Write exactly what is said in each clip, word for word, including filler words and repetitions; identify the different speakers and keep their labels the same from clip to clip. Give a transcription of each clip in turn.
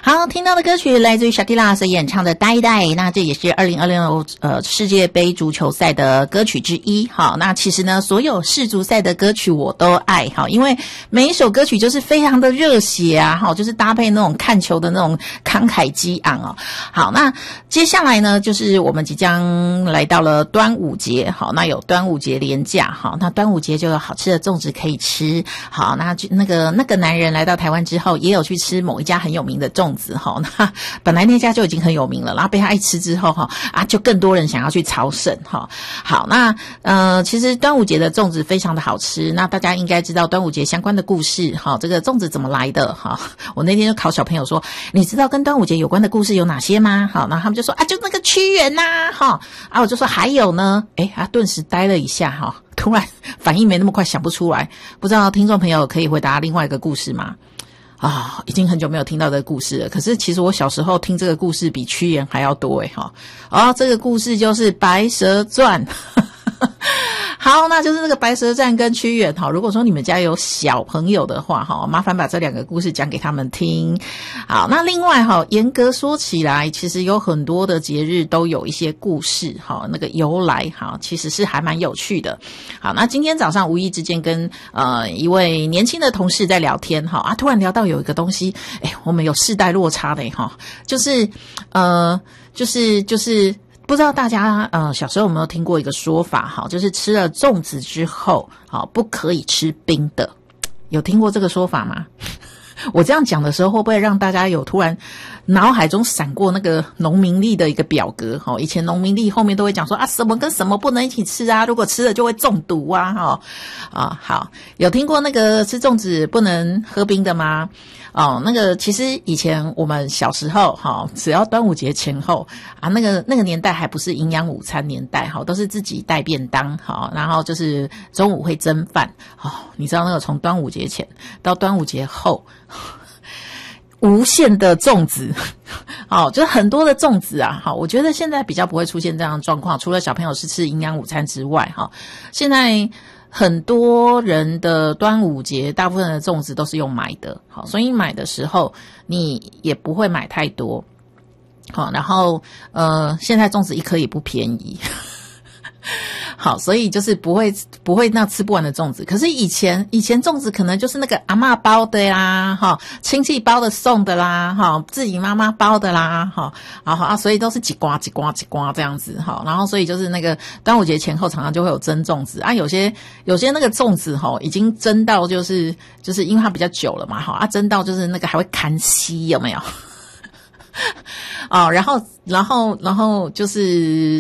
Speaker 1: 好，听到的歌曲来自于 Shakira 所演唱的《呆呆》，那这也是二零二六呃世界杯足球赛的歌曲之一。好，那其实呢，所有世足赛的歌曲我都爱，好，因为每一首歌曲就是非常的热血啊，好，就是搭配那种看球的那种慷慨激昂哦。好，那接下来呢，就是我们即将来到了端午节，好，那有端午节连假，好，那端午节就有好吃的粽子可以吃。好，那就那个那个男人来到台湾之后，也有去吃某一家很有名的粽子哈，那本来那家就已经很有名了，然后被他一吃之后哈啊，就更多人想要去朝圣哈。好，那呃，其实端午节的粽子非常的好吃，那大家应该知道端午节相关的故事哈，这个粽子怎么来的哈？我那天就考小朋友说，你知道跟端午节有关的故事有哪些吗？好，那他们就说啊，就那个屈原呐哈，啊，我就说还有呢，诶，他顿时呆了一下哈，突然反应没那么快，想不出来，不知道听众朋友可以回答另外一个故事吗？啊，已经很久没有听到这个故事了。可是其实我小时候听这个故事比屈原还要多诶哈。哦，这个故事就是《白蛇传》。好，那就是那个白蛇传跟屈原。好，如果说你们家有小朋友的话，哈，麻烦把这两个故事讲给他们听。好，那另外哈，严格说起来，其实有很多的节日都有一些故事，哈，那个由来，哈，其实是还蛮有趣的。好，那今天早上无意之间跟呃一位年轻的同事在聊天，哈啊，突然聊到有一个东西，哎，我们有世代落差的哈，就是呃，就是就是。不知道大家呃小时候有没有听过一个说法哈，就是吃了粽子之后，好不可以吃冰的，有听过这个说法吗？我这样讲的时候，会不会让大家有突然脑海中闪过那个农民历的一个表格？哈，以前农民历后面都会讲说啊，什么跟什么不能一起吃啊，如果吃了就会中毒啊，哈啊，好，有听过那个吃粽子不能喝冰的吗？哦，那个其实以前我们小时候哈，只要端午节前后啊，那个那个年代还不是营养午餐年代哈，都是自己带便当哈，然后就是中午会蒸饭哦。你知道那个从端午节前到端午节后，无限的粽子，哦，就是很多的粽子啊。好，我觉得现在比较不会出现这样的状况，除了小朋友是吃营养午餐之外，哈，现在。很多人的端午节大部分的粽子都是用买的，好，所以买的时候你也不会买太多，好，然后呃，现在粽子一颗也不便宜。好，所以就是不会不会那吃不完的粽子。可是以前以前粽子可能就是那个阿嬷包的呀，哈，亲戚包的送的啦，哈，自己妈妈包的啦，哈，然后啊，所以都是几瓜几瓜几瓜这样子，哈，然后所以就是那个端午节前后常常就会有蒸粽子啊，有些有些那个粽子哈已经蒸到就是就是因为它比较久了嘛，哈，啊蒸到就是那个还会砍稀，有没有？哦，然后，然后，然后就是，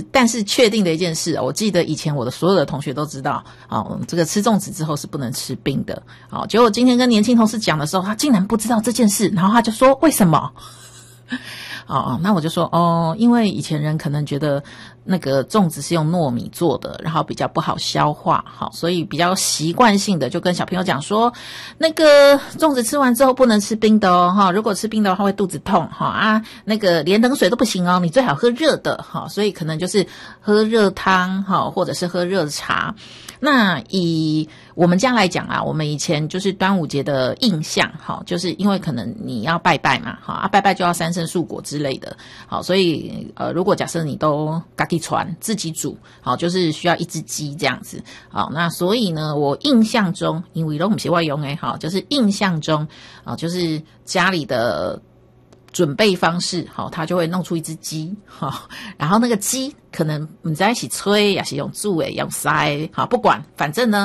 Speaker 1: 但是确定的一件事，我记得以前我的所有的同学都知道，哦，这个吃粽子之后是不能吃冰的，哦，结果今天跟年轻同事讲的时候，他竟然不知道这件事，然后他就说为什么？哦哦，那我就说哦，因为以前人可能觉得那个粽子是用糯米做的，然后比较不好消化，好，所以比较习惯性的就跟小朋友讲说，那个粽子吃完之后不能吃冰的哦，哈，如果吃冰的话会肚子痛，哈啊，那个连冷水都不行哦，你最好喝热的，哈，所以可能就是喝热汤，哈，或者是喝热茶。那以我们家来讲啊，我们以前就是端午节的印象，好，就是因为可能你要拜拜嘛，好啊，拜拜就要三牲素果之类的，好，所以呃，如果假设你都自己传自己煮，好，就是需要一只鸡这样子，好，那所以呢，我印象中，因为都不是外用诶，好，就是印象中啊，就是家里的。准备方式，好，他就会弄出一只鸡，好，然后那个鸡可能你在一起吹，也是用煮诶，用塞，好，不管，反正呢。